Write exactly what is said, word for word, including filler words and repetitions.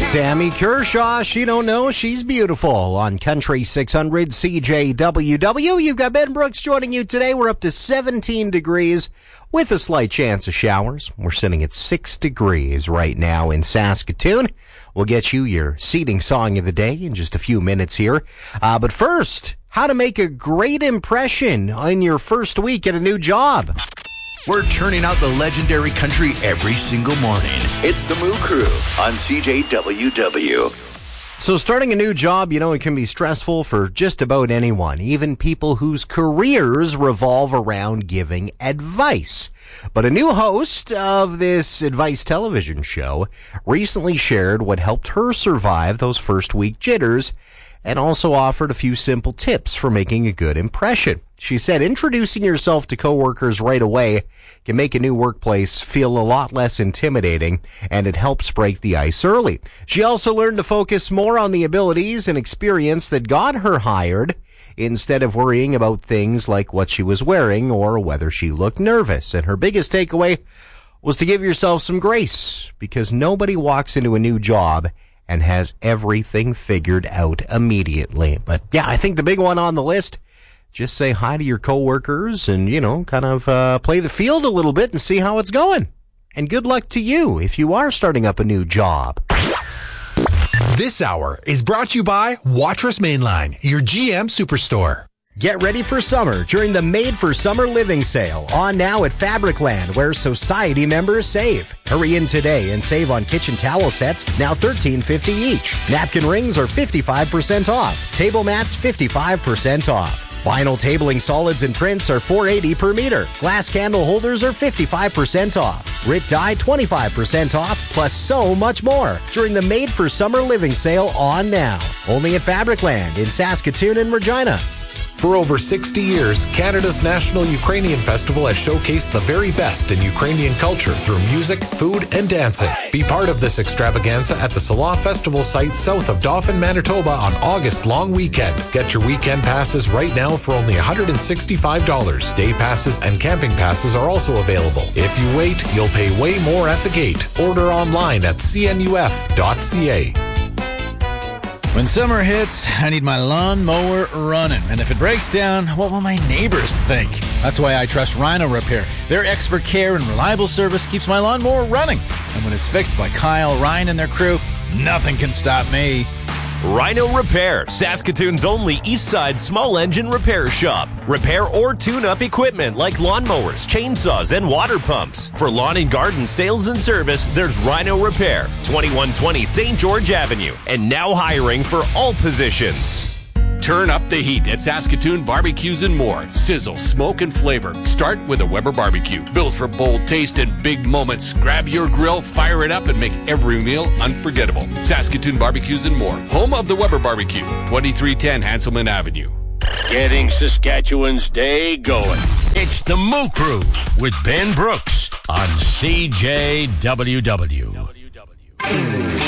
Sammy Kershaw, She Don't Know She's Beautiful on Country six hundred C J W W. You've got Ben Brooks joining you today. We're up to seventeen degrees with a slight chance of showers. We're sitting at six degrees right now in Saskatoon. We'll get you your seating song of the day in just a few minutes here. Uh, but first, how to make a great impression in your first week at a new job. We're turning out the legendary country every single morning. It's the Moo Crew on C J W W. So starting a new job, you know, it can be stressful for just about anyone, even people whose careers revolve around giving advice. But a new host of this advice television show recently shared what helped her survive those first week jitters and also offered a few simple tips for making a good impression. She said introducing yourself to coworkers right away can make a new workplace feel a lot less intimidating, and it helps break the ice early. She also learned to focus more on the abilities and experience that got her hired instead of worrying about things like what she was wearing or whether she looked nervous. And her biggest takeaway was to give yourself some grace, because nobody walks into a new job and has everything figured out immediately. But yeah, I think the big one on the list, just say hi to your coworkers and, you know, kind of uh, play the field a little bit and see how it's going. And good luck to you if you are starting up a new job. This hour is brought to you by Watrous Mainline, your G M Superstore. Get ready for summer during the Made for Summer Living Sale on now at Fabricland, where Society members save. Hurry in today and save on kitchen towel sets, now thirteen fifty each. Napkin rings are fifty-five percent off. Table mats, fifty-five percent off. Vinyl tabling solids and prints are four eighty per meter. Glass candle holders are fifty-five percent off. Grit dye, twenty-five percent off, plus so much more during the Made for Summer Living Sale on now. Only at Fabricland in Saskatoon and Regina. For over sixty years, Canada's National Ukrainian Festival has showcased the very best in Ukrainian culture through music, food, and dancing. Be part of this extravaganza at the Salah Festival site south of Dauphin, Manitoba on August long weekend. Get your weekend passes right now for only one hundred sixty-five dollars. Day passes and camping passes are also available. If you wait, you'll pay way more at the gate. Order online at c n u f dot c a. When summer hits, I need my lawnmower running. And if it breaks down, what will my neighbors think? That's why I trust Rhino Repair. Their expert care and reliable service keeps my lawnmower running. And when it's fixed by Kyle, Ryan, and their crew, nothing can stop me. Rhino Repair, Saskatoon's only east side small engine repair shop. Repair or tune-up equipment like lawnmowers, chainsaws, and water pumps. For lawn and garden sales and service, there's Rhino Repair, twenty-one twenty Saint George Avenue, and now hiring for all positions. Turn up the heat at Saskatoon Barbecues and More. Sizzle, smoke, and flavor. Start with a Weber barbecue. Built for bold taste and big moments. Grab your grill, fire it up, and make every meal unforgettable. Saskatoon Barbecues and More. Home of the Weber barbecue. twenty-three ten Hanselman Avenue. Getting Saskatchewan's day going. It's the Moo Crew with Ben Brooks on C J W W.